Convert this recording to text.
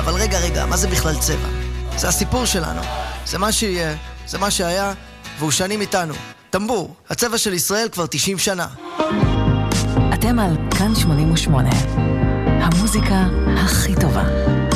אבל רגע, מה זה בכלל צבע? זה הסיפור שלנו. זה מה שיהיה, זה מה שהיה, והוא שנים איתנו. טמבור, הצבע של ישראל כבר 90 שנה. אתם על כאן 88. המוזיקה הכי טובה.